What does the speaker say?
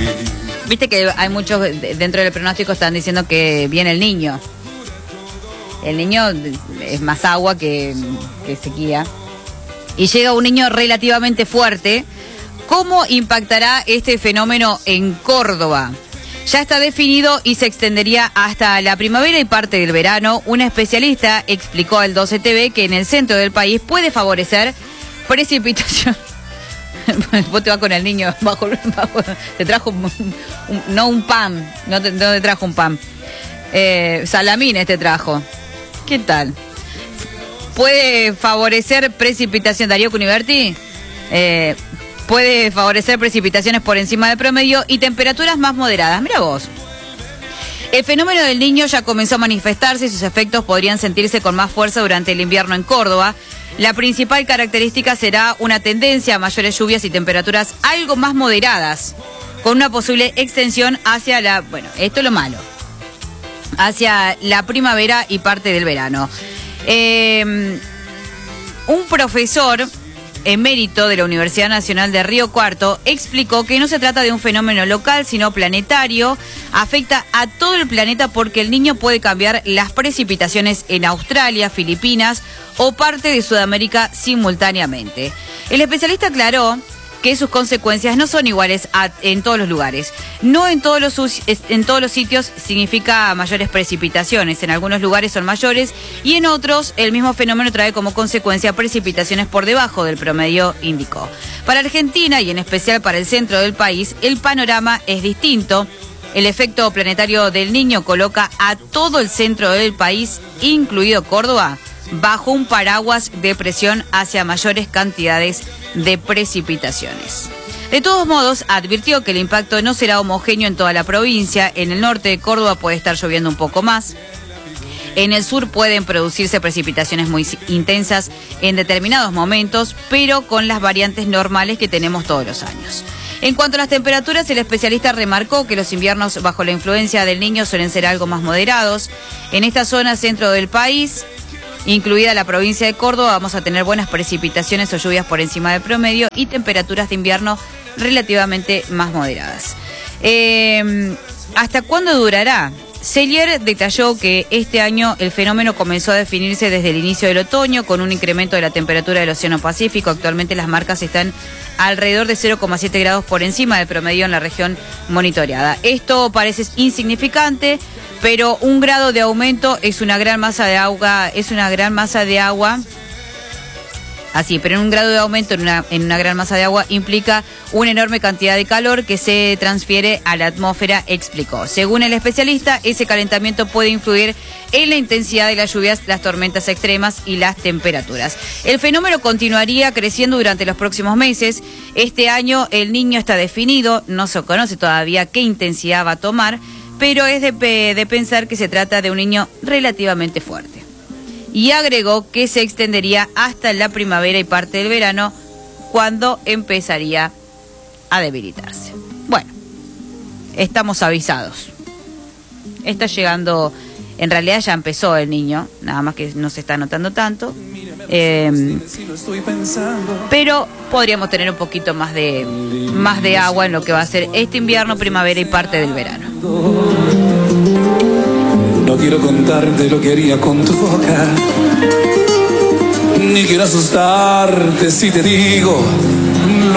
Viste que hay muchos dentro del pronóstico están diciendo que viene el niño. El niño es más agua que sequía. Y llega un niño relativamente fuerte. ¿Cómo impactará este fenómeno en Córdoba? Ya está definido y se extendería hasta la primavera y parte del verano. Una especialista explicó al 12 TV que en el centro del país puede favorecer precipitación. Vos te vas con el niño bajo te trajo un pan, no te trajo un pan. Salamines te trajo. ¿Qué tal? Puede favorecer precipitación, Darío Cuniverti. Puede favorecer precipitaciones por encima del promedio y temperaturas más moderadas. Mira vos. El fenómeno del Niño ya comenzó a manifestarse y sus efectos podrían sentirse con más fuerza durante el invierno en Córdoba. La principal característica será una tendencia a mayores lluvias y temperaturas algo más moderadas, con una posible extensión hacia esto es lo malo, hacia la primavera y parte del verano. Un profesor emérito de la Universidad Nacional de Río Cuarto explicó que no se trata de un fenómeno local, sino planetario. Afecta a todo el planeta porque el Niño puede cambiar las precipitaciones en Australia, Filipinas o parte de Sudamérica simultáneamente. El especialista aclaró que sus consecuencias no son iguales en todos los lugares. No en todos los sitios significa mayores precipitaciones. En algunos lugares son mayores y en otros el mismo fenómeno trae como consecuencia precipitaciones por debajo del promedio, indicó. Para Argentina y en especial para el centro del país, el panorama es distinto. El efecto planetario del Niño coloca a todo el centro del país, incluido Córdoba, bajo un paraguas de presión hacia mayores cantidades de precipitaciones. De todos modos, advirtió que el impacto no será homogéneo en toda la provincia. En el norte de Córdoba puede estar lloviendo un poco más. En el sur pueden producirse precipitaciones muy intensas en determinados momentos, pero con las variantes normales que tenemos todos los años. En cuanto a las temperaturas, el especialista remarcó que los inviernos bajo la influencia del Niño suelen ser algo más moderados. En esta zona centro del país, incluida la provincia de Córdoba, vamos a tener buenas precipitaciones o lluvias por encima del promedio y temperaturas de invierno relativamente más moderadas. ¿Hasta cuándo durará? Sellier detalló que este año el fenómeno comenzó a definirse desde el inicio del otoño con un incremento de la temperatura del Océano Pacífico. Actualmente las marcas están alrededor de 0,7 grados por encima del promedio en la región monitoreada. Esto parece insignificante, pero un grado de aumento es una gran masa de agua, pero un grado de aumento en una gran masa de agua implica una enorme cantidad de calor que se transfiere a la atmósfera, explicó. Según el especialista, ese calentamiento puede influir en la intensidad de las lluvias, las tormentas extremas y las temperaturas. El fenómeno continuaría creciendo durante los próximos meses. Este año el Niño está definido, no se conoce todavía qué intensidad va a tomar, pero es de pensar que se trata de un Niño relativamente fuerte. Y agregó que se extendería hasta la primavera y parte del verano, cuando empezaría a debilitarse. Bueno, estamos avisados. Está llegando, en realidad ya empezó el Niño, nada más que no se está notando tanto. Pero podríamos tener un poquito más de agua en lo que va a ser este invierno, primavera y parte del verano. No quiero contarte lo que haría con tu boca, ni quiero asustarte si te digo